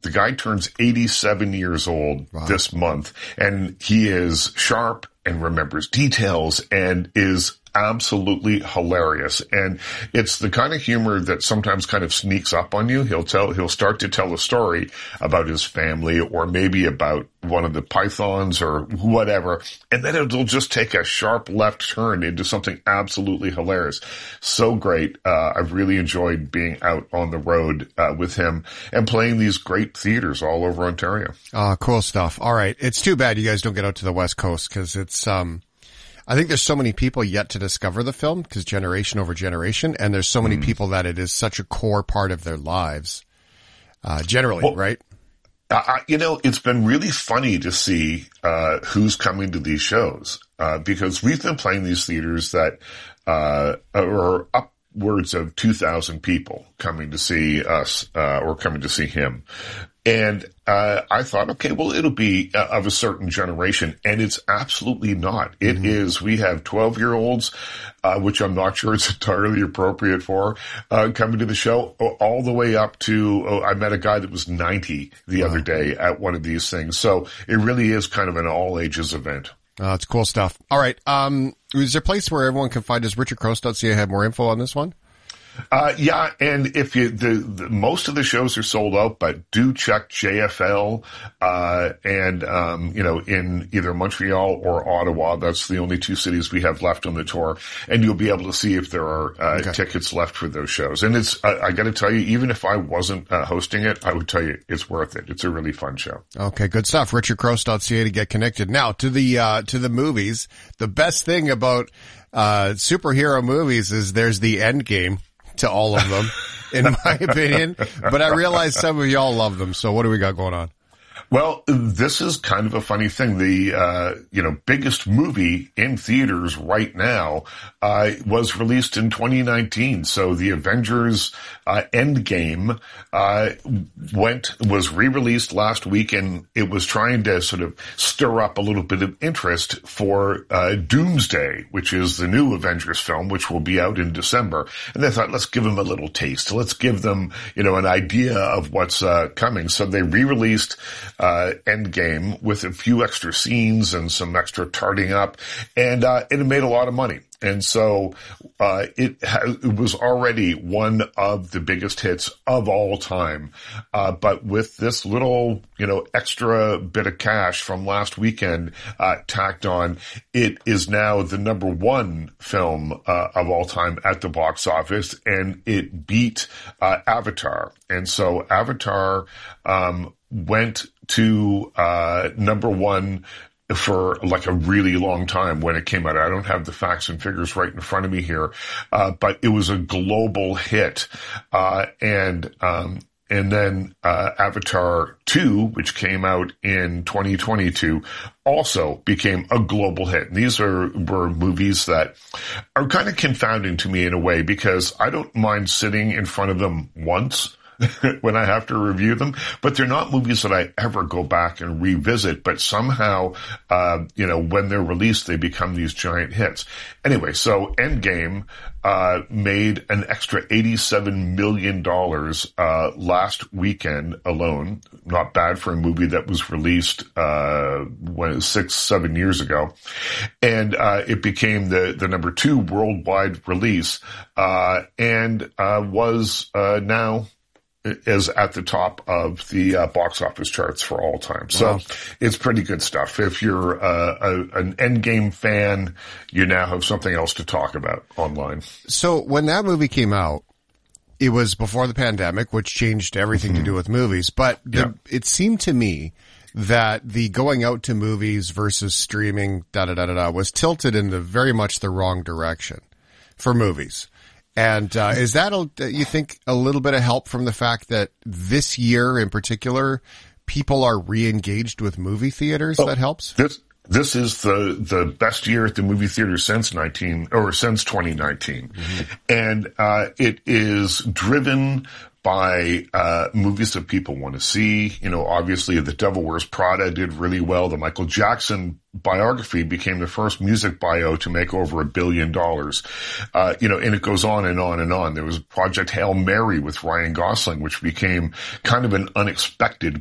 The guy turns 87 years old this month, and he is sharp and remembers details and is absolutely hilarious. And it's the kind of humor that sometimes kind of sneaks up on you. He'll start to tell a story about his family or maybe about one of the pythons or whatever. And then it'll just take a sharp left turn into something absolutely hilarious. So great. I've really enjoyed being out on the road, with him and playing these great theaters all over Ontario. Cool stuff. All right. It's too bad you guys don't get out to the West Coast because it's, I think there's so many people yet to discover the film because generation over generation, and there's so many people that it is such a core part of their lives, generally, right? It's been really funny to see who's coming to these shows because we've been playing these theaters that are upwards of 2,000 people coming to see us or coming to see him. And I thought, okay, well, it'll be of a certain generation, and it's absolutely not. It is. We have 12-year-olds, which I'm not sure it's entirely appropriate for, coming to the show, all the way up to, I met a guy that was 90 the other day at one of these things. So it really is kind of an all-ages event. It's cool stuff. All right. Is there a place where everyone can find us? RichardCross.ca have more info on this one? Yeah, and if you, most of the shows are sold out, but do check JFL, in either Montreal or Ottawa. That's the only two cities we have left on the tour. And you'll be able to see if there are, tickets left for those shows. And it's, I gotta tell you, even if I wasn't, hosting it, I would tell you it's worth it. It's a really fun show. Okay, good stuff. RichardCross.ca to get connected. Now, to the movies. The best thing about, superhero movies is there's the end game to all of them, in my opinion. But I realize some of y'all love them. So what do we got going on? Well, this is kind of a funny thing. The, biggest movie in theaters right now, was released in 2019. So the Avengers, Endgame, was re-released last week, and it was trying to sort of stir up a little bit of interest for, Doomsday, which is the new Avengers film, which will be out in December. And they thought, let's give them a little taste. Let's give them, an idea of what's, coming. So they re-released, Endgame with a few extra scenes and some extra tarting up, and it made a lot of money. And so it was already one of the biggest hits of all time. But with this little, extra bit of cash from last weekend tacked on, it is now the number one film of all time at the box office, and it beat Avatar. And so Avatar went to number one for like a really long time when it came out. I don't have the facts and figures right in front of me here, but it was a global hit. And then Avatar 2, which came out in 2022, also became a global hit. And these were movies that are kind of confounding to me in a way, because I don't mind sitting in front of them once when I have to review them, but they're not movies that I ever go back and revisit. But somehow, when they're released, they become these giant hits. Anyway, so Endgame made an extra $87 million last weekend alone. Not bad for a movie that was released 6-7 years ago. And it became the number 2 worldwide release, and was now is at the top of the box office charts for all time. So It's pretty good stuff. If you're an Endgame fan, you now have something else to talk about online. So when that movie came out, it was before the pandemic, which changed everything to do with movies. But it seemed to me that the going out to movies versus streaming, was tilted in very much the wrong direction for movies. And is that, you think, a little bit of help from the fact that this year in particular, people are re-engaged with movie theaters? That helps? This is the best year at the movie theater since 2019. And it is driven by movies that people want to see. Obviously The Devil Wears Prada did really well. The Michael Jackson biography became the first music bio to make over $1 billion. And it goes on and on and on. There was Project Hail Mary with Ryan Gosling, which became kind of an unexpected